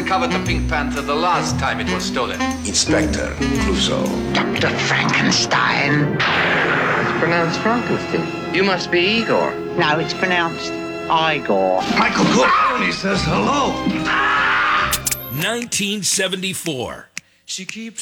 recovered the Pink Panther the last time it was stolen? Inspector Clouseau. Dr. Frankenstein. It's pronounced Frankenstein. You must be Igor. No, it's pronounced Igor. Michael Corleone says hello. 1974. She keeps